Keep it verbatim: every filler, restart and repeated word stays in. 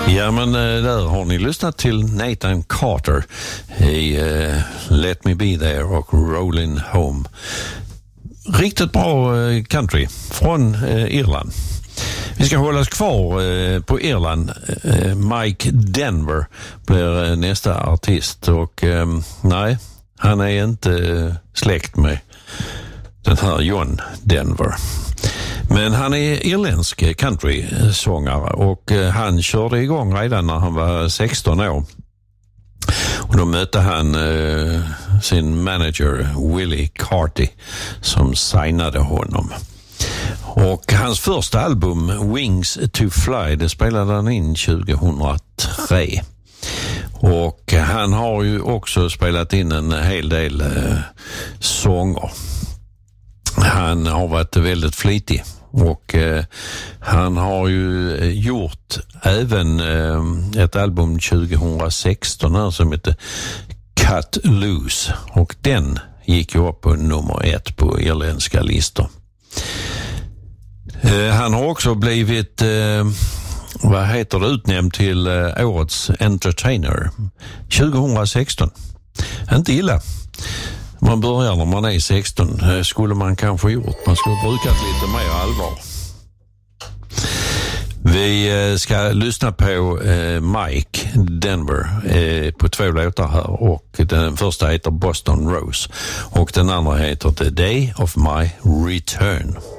Ja, men där har ni lyssnat till Nathan Carter i uh, Let Me Be There och Rollin' Home. Riktigt bra uh, country från uh, Irland. Vi ska hålla oss kvar uh, på Irland. Uh, Mike Denver blir uh, nästa artist och um, nej, han är inte uh, släkt med den här John Denver. Men han är irländsk country-sångare och han körde igång redan när han var sexton år. Och då mötte han eh, sin manager Willie Carty som signade honom. Och hans första album Wings to Fly, det spelade han in tjugohundratre. Och han har ju också spelat in en hel del eh, sånger. Han har varit väldigt flitig och eh, han har ju gjort även eh, ett album tjugohundrasexton här som heter Cut Loose och den gick ju upp på nummer ett på irländska listor. Eh, han har också blivit eh, vad heter det, utnämnd till eh, årets entertainer tjugohundrasexton. Inte illa. Man börjar när man är sexton, skulle man kanske gjort. Man skulle brukat lite mer allvar. Vi ska lyssna på Mike Denver på två låtar här. Och den första heter Boston Rose och den andra heter The Day of My Return.